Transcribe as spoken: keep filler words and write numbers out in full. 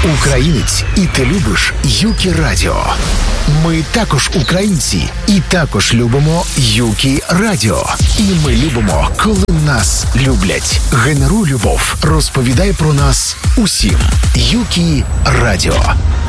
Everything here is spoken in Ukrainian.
українець, і ти любиш Юкі Радіо. Ми також українці, і також любимо Юкі Радіо. І ми любимо, коли нас люблять. Генеруй любов, розповідай про нас усім. Юкі Радіо.